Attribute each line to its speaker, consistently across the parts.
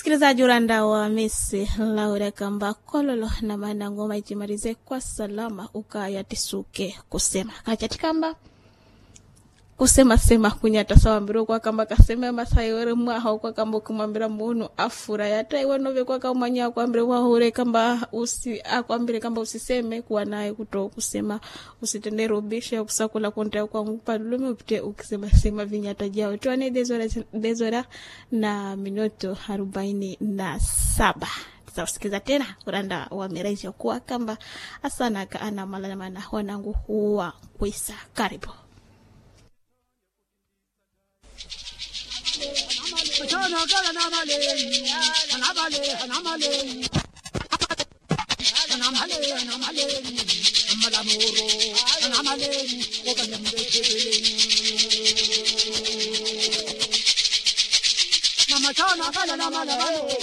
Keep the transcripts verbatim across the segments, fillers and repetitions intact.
Speaker 1: Msikilizaji uranda wa Messi Laura kamba kololo na maana ngoma ikimalize kwa salama ukaya tisuke kusema kachati kamba kusema sema kunyata sawa mbiro kwa kamba kasema masayore mwaho kwa kamba kumambira muntu afura yata iwe nove kwa kamba nya kwa mbire wa hore kamba usi akwambire kamba usiseme kuwa naye kuto kusema usitende rubisha kusakula konta kwa mpadulume upite ukisema sema vinyata jao tuane dezora dezora na minuto arobaini na saba. Tutasikiza tena uranda wa Mereja kwa kamba asana ka ana malana mana wanangu huwa kwisa karibu.
Speaker 2: Chana kala na male, na male, na male, na male, na male, amala moro, na male, okanya mbele. Mama chana kala na male,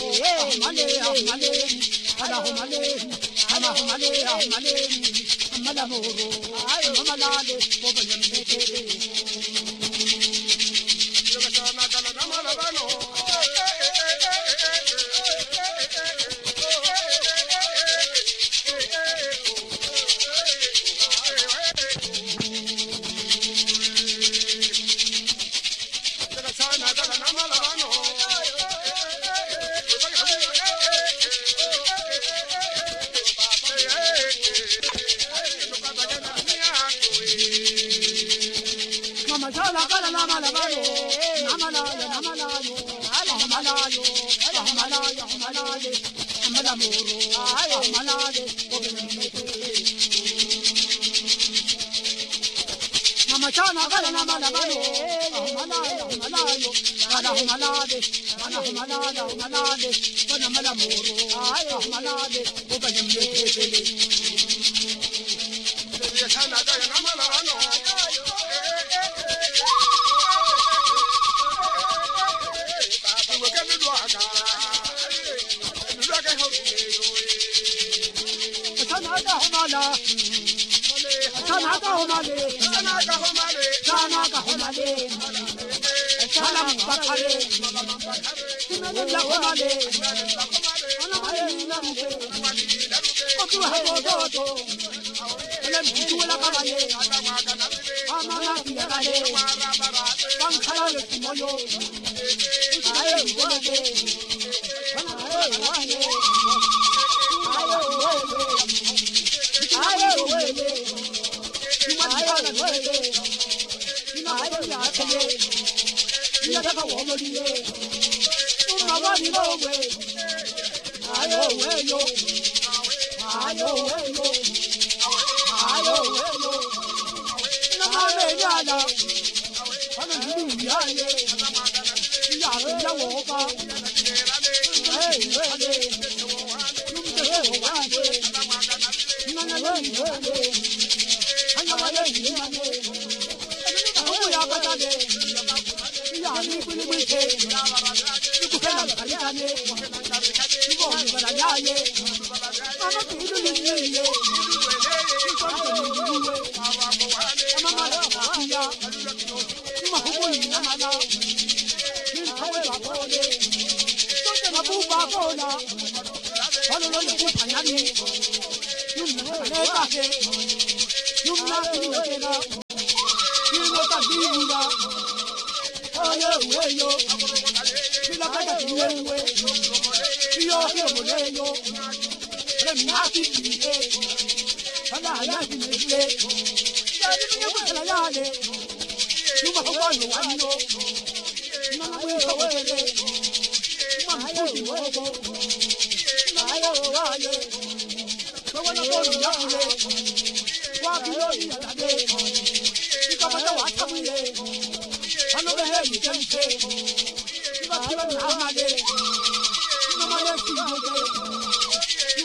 Speaker 2: male, male, ala male, ala male, male, amala moro, amala le, okanya mbele.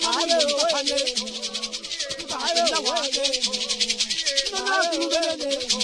Speaker 3: Ayo,